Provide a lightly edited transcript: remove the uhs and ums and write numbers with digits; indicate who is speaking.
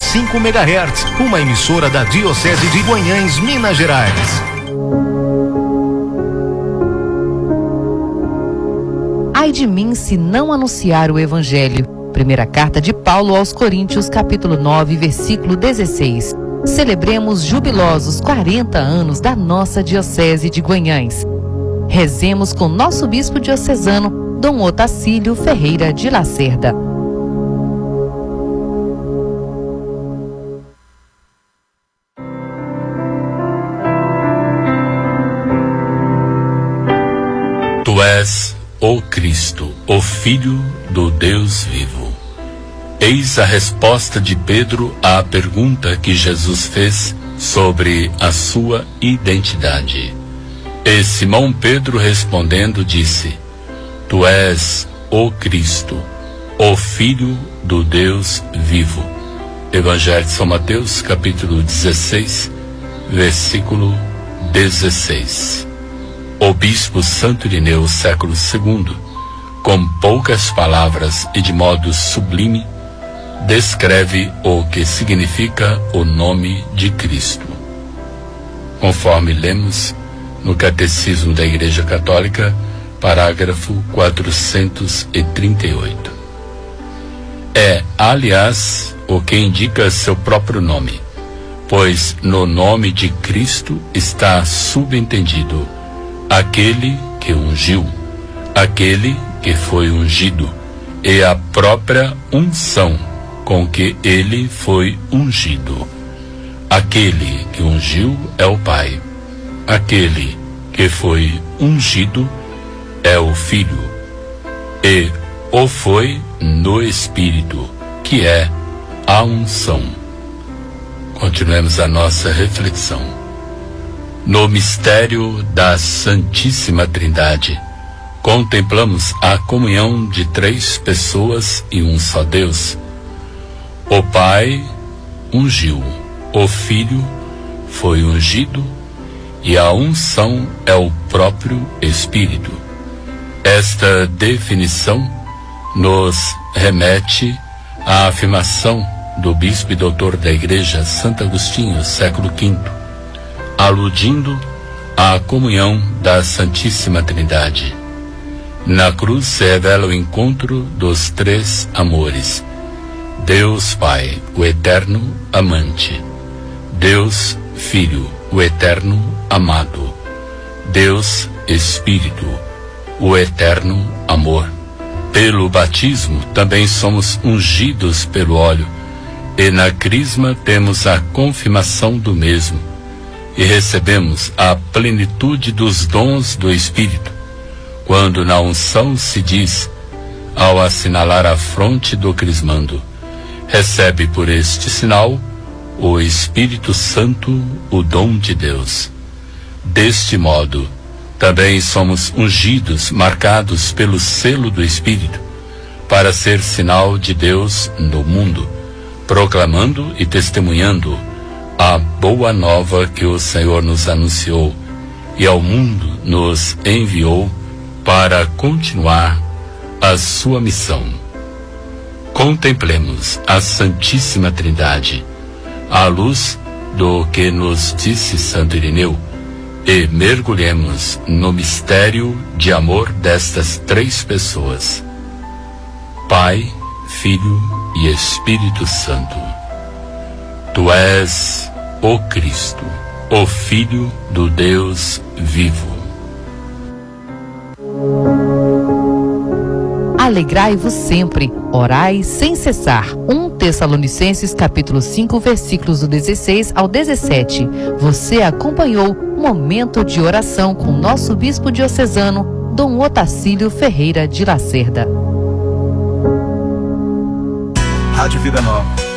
Speaker 1: 101,5 MHz, uma emissora da Diocese de Guanhães, Minas Gerais.
Speaker 2: Ai de mim se não anunciar o Evangelho. Primeira carta de Paulo aos Coríntios, capítulo 9, versículo 16. Celebremos jubilosos 40 anos da nossa Diocese de Guanhães. Rezemos com nosso bispo diocesano, Dom Otacílio Ferreira de Lacerda.
Speaker 3: Tu és o Cristo, o Filho do Deus vivo. Eis a resposta de Pedro à pergunta que Jesus fez sobre a sua identidade. E Simão Pedro respondendo disse: Tu és o Cristo, o Filho do Deus vivo. Evangelho de São Mateus, capítulo 16, versículo 16. O bispo Santo Irineu, século II, com poucas palavras e de modo sublime, descreve o que significa o nome de Cristo. Conforme lemos no Catecismo da Igreja Católica, parágrafo 438. É, aliás, o que indica seu próprio nome, pois no nome de Cristo está subentendido aquele que ungiu, aquele que foi ungido, e a própria unção com que ele foi ungido. Aquele que ungiu é o Pai. Aquele que foi ungido é o Filho. E o foi no Espírito, que é a unção. Continuemos a nossa reflexão. No mistério da Santíssima Trindade, contemplamos a comunhão de três pessoas e um só Deus. O Pai ungiu, o Filho foi ungido e a unção é o próprio Espírito. Esta definição nos remete à afirmação do bispo e doutor da Igreja Santo Agostinho, século V, aludindo à comunhão da Santíssima Trindade. Na cruz se revela o encontro dos três amores: Deus Pai, o eterno amante; Deus Filho, o eterno amado; Deus Espírito, o eterno amor. Pelo batismo também somos ungidos pelo óleo, e na crisma temos a confirmação do mesmo, e recebemos a plenitude dos dons do Espírito, quando na unção se diz, ao assinalar a fronte do crismando: recebe por este sinal o Espírito Santo, o dom de Deus. Deste modo, também somos ungidos, marcados pelo selo do Espírito, para ser sinal de Deus no mundo, proclamando e testemunhando a boa nova que o Senhor nos anunciou e ao mundo nos enviou para continuar a sua missão. Contemplemos a Santíssima Trindade, à luz do que nos disse Santo Irineu, e mergulhemos no mistério de amor destas três pessoas: Pai, Filho e Espírito Santo. Tu és o Cristo, o Filho do Deus vivo.
Speaker 2: Alegrai-vos sempre, orai sem cessar. 1 Tessalonicenses capítulo 5, versículos do 16 ao 17. Você acompanhou Momento de Oração com nosso bispo diocesano, Dom Otacílio Ferreira de Lacerda.
Speaker 4: Rádio Vida Nova,